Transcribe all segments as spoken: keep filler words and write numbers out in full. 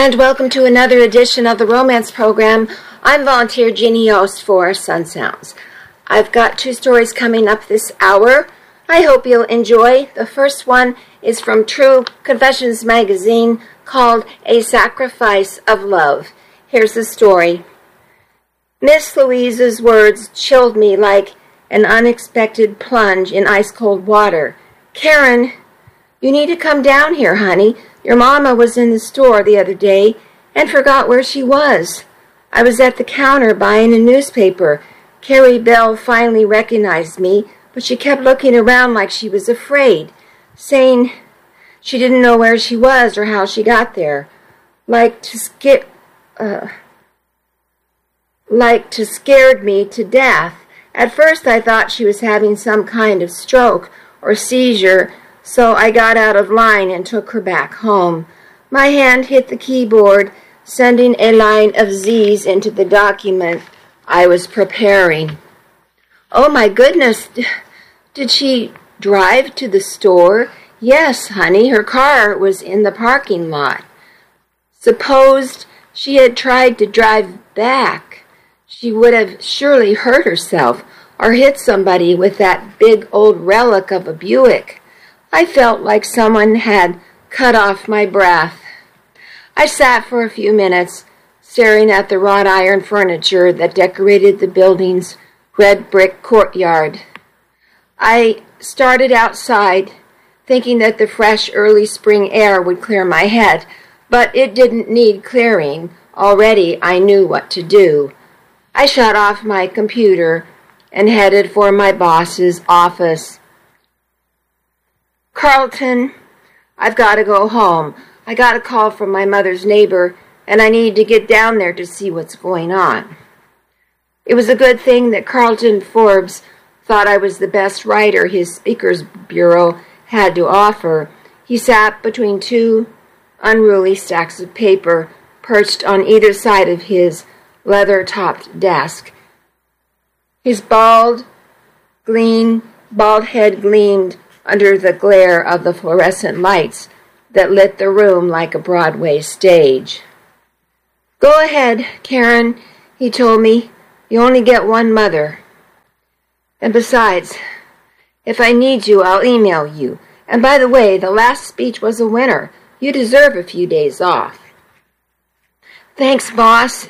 and welcome to another edition of the Romance Program. I'm volunteer Ginny Yost for Sun Sounds. I've got two stories coming up this hour. I hope you'll enjoy. The first one is from True Confessions magazine called A Sacrifice of Love. Here's the story. Miss Louise's words chilled me like an unexpected plunge in ice-cold water. Karen, you need to come down here, honey. Your mama was in the store the other day and forgot where she was. I was at the counter buying a newspaper. Carrie Bell finally recognized me, but she kept looking around like she was afraid, saying she didn't know where she was or how she got there. Like to skip, uh, like to scared me to death. At first I thought she was having some kind of stroke or seizure, so I got out of line and took her back home. My hand hit the keyboard, sending a line of Z's into the document I was preparing. Oh my goodness, did she drive to the store? Yes, honey, her car was in the parking lot. Supposed she had tried to drive back. She would have surely hurt herself or hit somebody with that big old relic of a Buick. I felt like someone had cut off my breath. I sat for a few minutes, staring at the wrought iron furniture that decorated the building's red brick courtyard. I started outside, thinking that the fresh early spring air would clear my head, but it didn't need clearing. Already I knew what to do. I shut off my computer and headed for my boss's office. Carlton, I've got to go home. I got a call from my mother's neighbor, and I need to get down there to see what's going on. It was a good thing that Carlton Forbes thought I was the best writer his speakers bureau had to offer. He sat between two unruly stacks of paper perched on either side of his leather-topped desk. His bald, gleam, bald head gleamed under the glare of the fluorescent lights that lit the room like a Broadway stage. Go ahead, Karen, he told me. You only get one mother. And besides, if I need you, I'll email you. And by the way, the last speech was a winner. You deserve a few days off. Thanks, boss.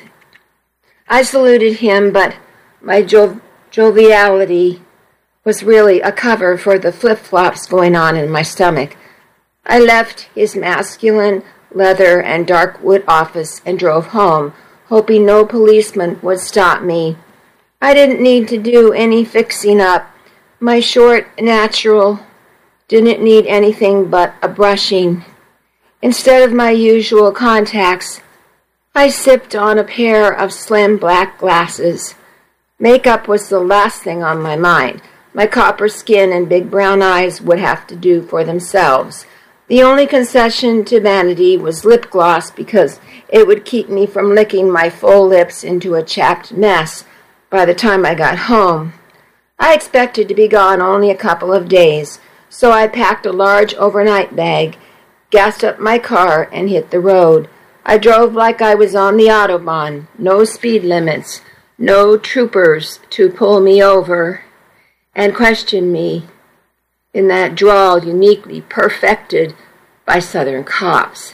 I saluted him, but my jo- joviality was really a cover for the flip-flops going on in my stomach. I left his masculine leather and dark wood office and drove home, hoping no policeman would stop me. I didn't need to do any fixing up. My short, natural, didn't need anything but a brushing. Instead of my usual contacts, I sipped on a pair of slim black glasses. Makeup was the last thing on my mind. My copper skin and big brown eyes would have to do for themselves. The only concession to vanity was lip gloss because it would keep me from licking my full lips into a chapped mess by the time I got home. I expected to be gone only a couple of days, so I packed a large overnight bag, gassed up my car, and hit the road. I drove like I was on the Autobahn. No speed limits, no troopers to pull me over and question me in that drawl uniquely perfected by Southern cops.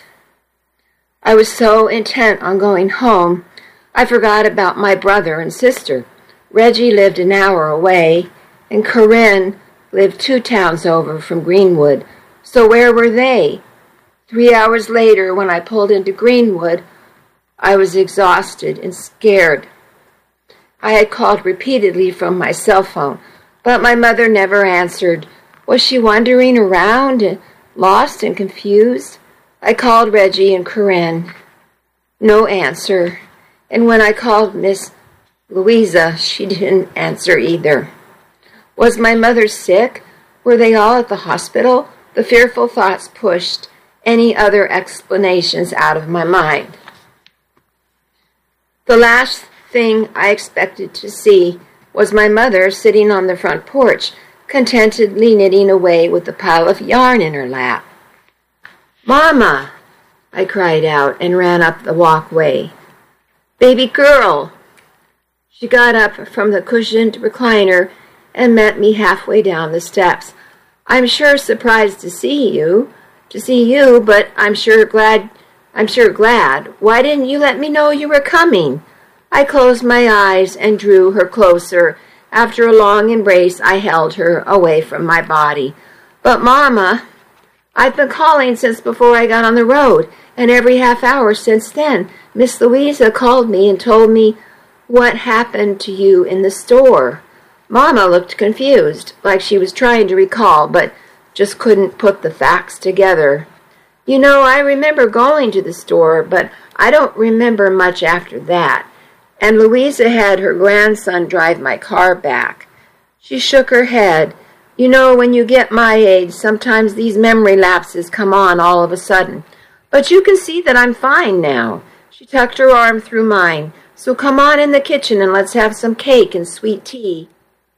I was so intent on going home, I forgot about my brother and sister. Reggie lived an hour away, and Corinne lived two towns over from Greenwood. So where were they? Three hours later, when I pulled into Greenwood, I was exhausted and scared. I had called repeatedly from my cell phone, but my mother never answered. Was she wandering around and lost and confused? I called Reggie and Corinne. No answer. And when I called Miss Louisa, she didn't answer either. Was my mother sick? Were they all at the hospital? The fearful thoughts pushed any other explanations out of my mind. The last thing I expected to see was my mother sitting on the front porch, contentedly knitting away with a pile of yarn in her lap. Mama, I cried out and ran up the walkway. Baby girl! She got up from the cushioned recliner and met me halfway down the steps. I'm sure surprised to see you, to see you, but I'm sure glad, I'm sure glad. Why didn't you let me know you were coming? I closed my eyes and drew her closer. After a long embrace, I held her away from my body. But, Mama, I've been calling since before I got on the road, and every half hour since then. Miss Louisa called me and told me what happened to you in the store. Mama looked confused, like she was trying to recall, but just couldn't put the facts together. You know, I remember going to the store, but I don't remember much after that. And Louisa had her grandson drive my car back. She shook her head. You know, when you get my age, sometimes these memory lapses come on all of a sudden. But you can see that I'm fine now. She tucked her arm through mine. So come on in the kitchen and let's have some cake and sweet tea.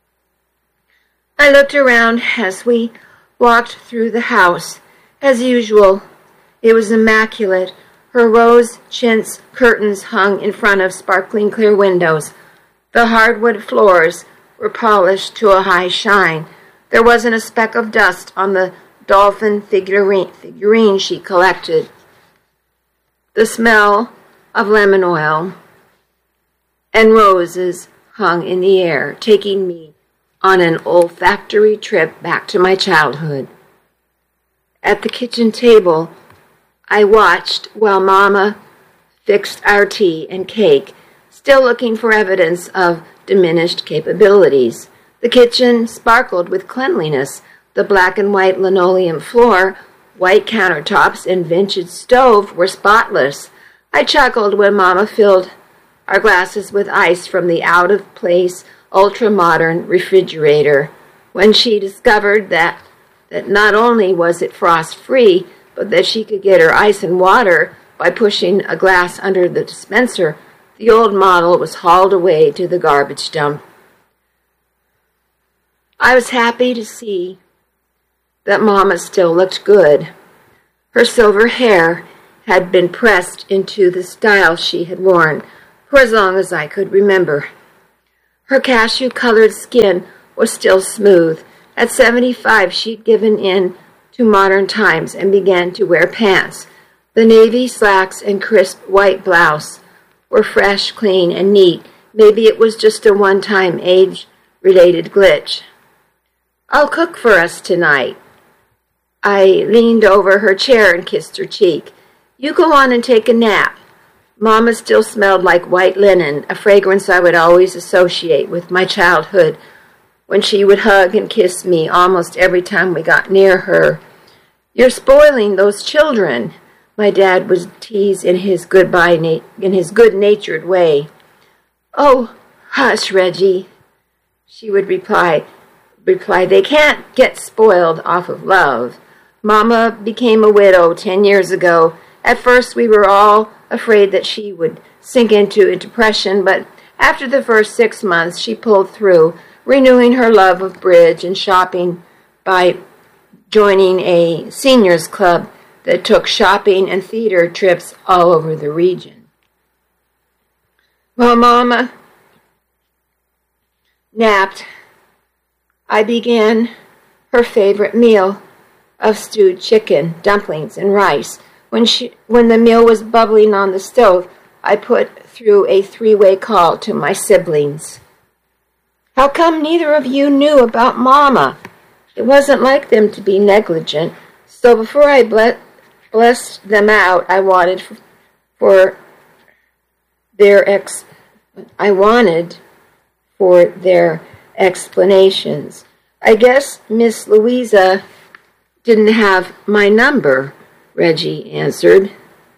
I looked around as we walked through the house. As usual, it was immaculate. Her rose chintz curtains hung in front of sparkling clear windows. The hardwood floors were polished to a high shine. There wasn't a speck of dust on the dolphin figurine, figurine she collected. The smell of lemon oil and roses hung in the air, taking me on an olfactory trip back to my childhood. At the kitchen table, I watched while Mama fixed our tea and cake, still looking for evidence of diminished capabilities. The kitchen sparkled with cleanliness. The black and white linoleum floor, white countertops, and vintage stove were spotless. I chuckled when Mama filled our glasses with ice from the out-of-place, ultra-modern refrigerator. When she discovered that, that not only was it frost-free, but that she could get her ice and water by pushing a glass under the dispenser, the old model was hauled away to the garbage dump. I was happy to see that Mama still looked good. Her silver hair had been pressed into the style she had worn for as long as I could remember. Her cashew-colored skin was still smooth. At seventy-five, she'd given in to modern times and began to wear pants. The navy slacks and crisp white blouse were fresh, clean, and neat. Maybe it was just a one-time age-related glitch. I'll cook for us tonight. I leaned over her chair and kissed her cheek. You go on and take a nap. Mama still smelled like white linen, a fragrance I would always associate with my childhood, when she would hug and kiss me almost every time we got near her. You're spoiling those children, my dad would tease in his goodbye na- in his good-natured way. Oh, hush, Reggie, she would reply. reply. They can't get spoiled off of love. Mama became a widow ten years ago. At first, we were all afraid that she would sink into a depression, but after the first six months, she pulled through, renewing her love of bridge and shopping by joining a seniors club that took shopping and theater trips all over the region. While Mama napped, I began her favorite meal of stewed chicken, dumplings, and rice. When she, when the meal was bubbling on the stove, I put through a three-way call to my siblings. How come neither of you knew about Mama? It wasn't like them to be negligent, so before I ble- blessed them out, I wanted for, for their ex. I wanted for their explanations. I guess Miss Louisa didn't have my number, Reggie answered.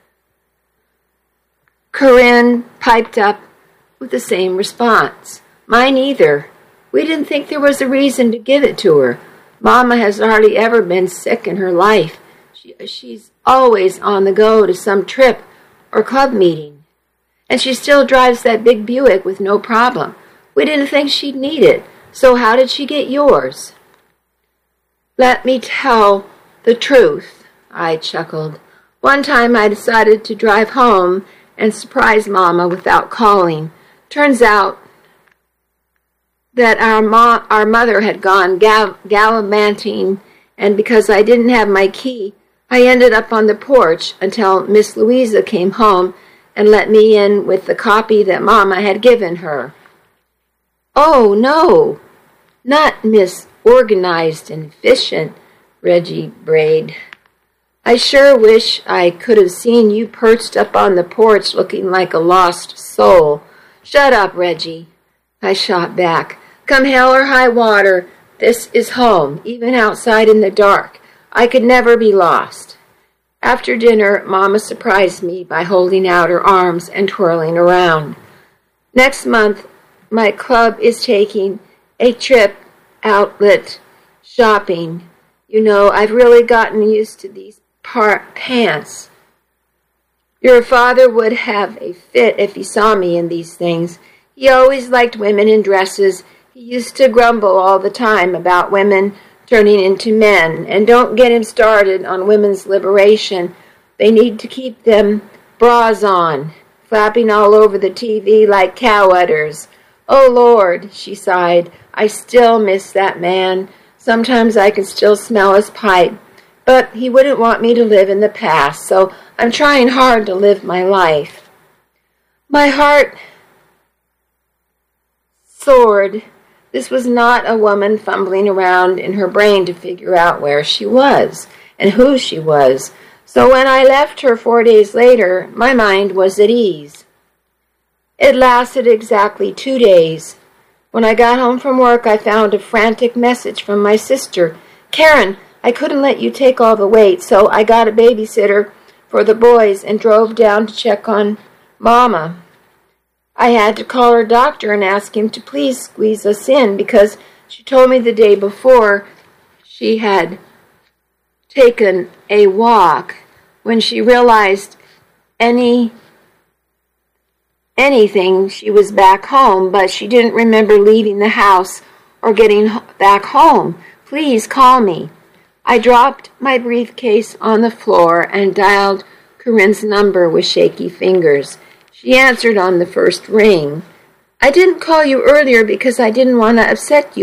Corinne piped up with the same response. Mine either. We didn't think there was a reason to give it to her. Mama has hardly ever been sick in her life. She, she's always on the go to some trip or club meeting. And she still drives that big Buick with no problem. We didn't think she'd need it. So how did she get yours? Let me tell the truth, I chuckled. One time I decided to drive home and surprise Mama without calling. Turns out that our mo- our mother had gone gal- gallivanting, and because I didn't have my key, I ended up on the porch until Miss Louisa came home and let me in with the copy that Mama had given her. "Oh, no, not Miss Organized and Efficient," Reggie brayed. "I sure wish I could have seen you perched up on the porch looking like a lost soul." "Shut up, Reggie," I shot back. "Come hell or high water, this is home, even outside in the dark. I could never be lost." After dinner, Mama surprised me by holding out her arms and twirling around. "Next month, my club is taking a trip outlet shopping. You know, I've really gotten used to these par- pants. Your father would have a fit if he saw me in these things. He always liked women in dresses. He used to grumble all the time about women turning into men. And don't get him started on women's liberation. They need to keep them bras on, flapping all over the T V like cow udders. Oh, Lord," she sighed, "I still miss that man. Sometimes I can still smell his pipe. But he wouldn't want me to live in the past, so I'm trying hard to live my life." My heart soared. This was not a woman fumbling around in her brain to figure out where she was and who she was. So when I left her four days later, my mind was at ease. It lasted exactly two days. When I got home from work, I found a frantic message from my sister. "Karen, I couldn't let you take all the weight, so I got a babysitter for the boys and drove down to check on Mama. I had to call her doctor and ask him to please squeeze us in because she told me the day before she had taken a walk when she realized any anything she was back home, but she didn't remember leaving the house or getting back home. Please call me." I dropped my briefcase on the floor and dialed Corinne's number with shaky fingers. She answered on the first ring. "I didn't call you earlier because I didn't want to upset you.